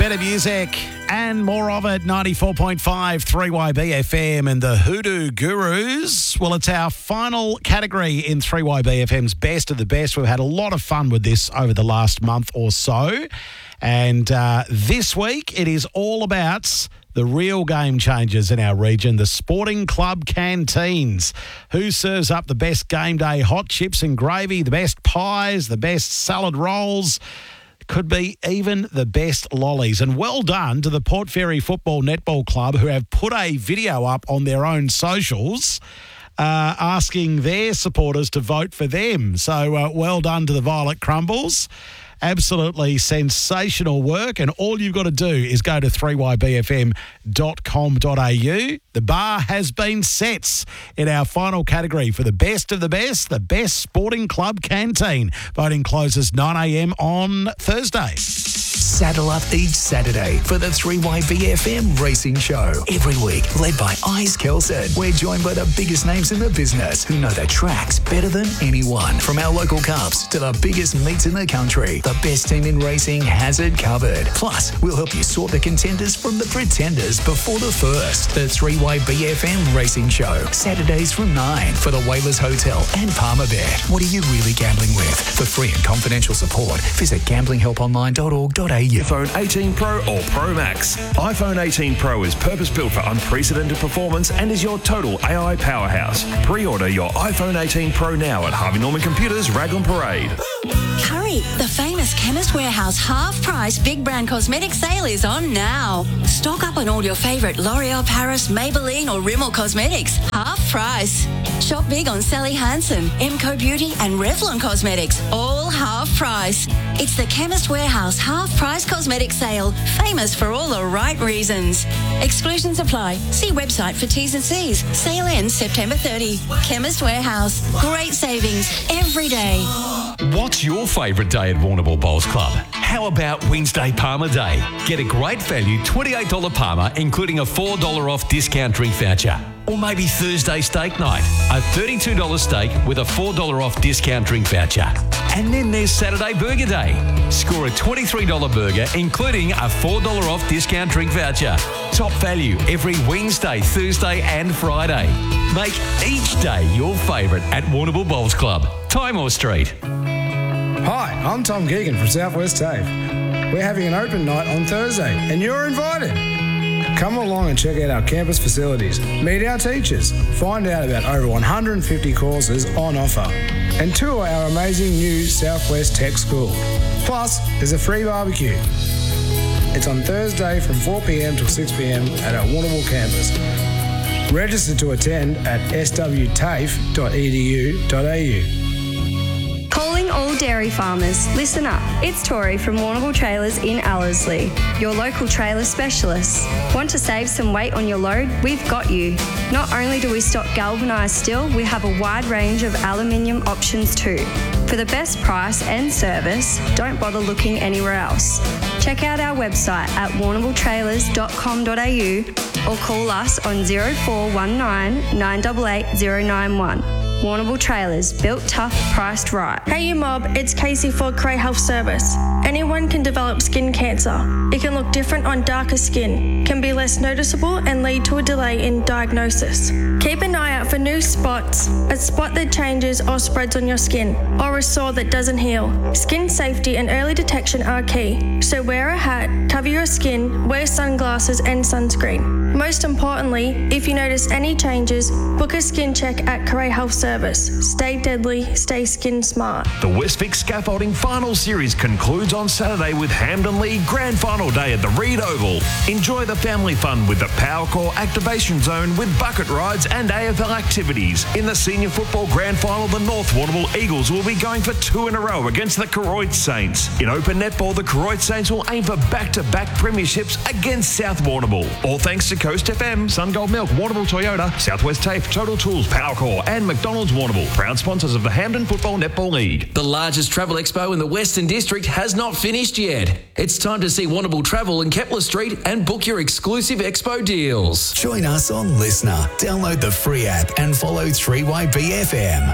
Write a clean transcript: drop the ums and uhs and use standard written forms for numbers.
Better music and more of it, 94.5 3YB FM and the Hoodoo Gurus. Well, it's our final category in 3YB FM's Best of the Best. We've had a lot of fun with this over the last month or so. And this week, it is all about the real game changers in our region, the sporting club canteens. Who serves up the best game day hot chips and gravy, the best pies, the best salad rolls, could be even the best lollies. And well done to the Port Fairy Football Netball Club, who have put a video up on their own socials asking their supporters to vote for them. So well done to the Violet Crumbles. Absolutely sensational work, and all you've got to do is go to 3ybfm.com.au. The bar has been set in our final category for the best of the best sporting club canteen. Voting closes 9 a.m. on Thursday. Saddle up each Saturday for the 3YBFM Racing Show. Every week, led by Ice Kelson. We're joined by the biggest names in the business who know the tracks better than anyone. From our local cups to the biggest meets in the country, the best team in racing has it covered. Plus, we'll help you sort the contenders from the pretenders before the first. The 3YBFM Racing Show. Saturdays from 9 for the Whalers Hotel and Palmerbet. What are you really gambling with? For free and confidential support, visit gamblinghelponline.org.au. iPhone 18 Pro or Pro Max. iPhone 18 Pro is purpose-built for unprecedented performance and is your total AI powerhouse. Pre-order your iPhone 18 Pro now at Harvey Norman Computers, Raglan Parade. Hurry! The famous Chemist Warehouse half-price big brand cosmetic sale is on now. Stock up on all your favourite L'Oreal Paris, Maybelline or Rimmel cosmetics. Half price. Shop big on Sally Hansen, Emco Beauty and Revlon Cosmetics. All half price. It's the Chemist Warehouse half-price cosmetic sale. Famous for all the right reasons. Exclusions apply. See website for T's and C's. Sale ends September 30. Chemist Warehouse. Great savings every day. What's your favourite day at Warrnambool Bowls Club? How about Wednesday Palmer Day? Get a great value $28 Palmer, including a $4 off discount drink voucher. Or maybe Thursday steak night, a $32 steak with a $4 off discount drink voucher. And then there's Saturday Burger Day. Score a $23 burger, including a $4 off discount drink voucher. Top value every Wednesday, Thursday and Friday. Make each day your favourite at Warrnambool Bowls Club, Timor Street. Hi, I'm Tom Geegan from Southwest TAFE. We're having an open night on Thursday and you're invited. Come along and check out our campus facilities, meet our teachers, find out about over 150 courses on offer, and tour our amazing new Southwest Tech School. Plus, there's a free barbecue. It's on Thursday from 4 p.m. till 6 p.m. at our Warrnambool campus. Register to attend at swtafe.edu.au. Calling all dairy farmers, listen up. It's Tori from Warrnambool Trailers in Ellerslie, your local trailer specialist. Want to save some weight on your load? We've got you. Not only do we stock galvanised steel, we have a wide range of aluminium options too. For the best price and service, don't bother looking anywhere else. Check out our website at warrnambooltrailers.com.au or call us on 0419 988 091. Warrnambool Trailers, built tough, priced right. Hey you mob, it's Casey for Cray Health Service. Anyone can develop skin cancer. It can look different on darker skin, can be less noticeable and lead to a delay in diagnosis. Keep an eye out for new spots, a spot that changes or spreads on your skin, or a sore that doesn't heal. Skin safety and early detection are key, so wear a hat, cover your skin, wear sunglasses and sunscreen. Most importantly, if you notice any changes, book a skin check at Cray Health Service. Stay deadly, stay skin smart. The Westvic Scaffolding Final Series concludes on Saturday with Hampden League Grand Final Day at the Reed Oval. Enjoy the family fun with the Powercore Activation Zone with bucket rides and AFL activities. In the Senior Football Grand Final, the North Warrnambool Eagles will be going for 2 in a row against the Koroit Saints. In Open Netball, the Koroit Saints will aim for back-to-back premierships against South Warrnambool. All thanks to Coast FM, SunGold Milk, Warrnambool Toyota, Southwest TAFE, Total Tools, Powercore and McDonald's Warrnambool, proud sponsors of the Hampden Football Netball League. The largest travel expo in the Western District has not finished yet. It's time to see Warrnambool Travel in Kepler Street and book your exclusive expo deals. Join us on Listener. Download the free app and follow 3YBFM.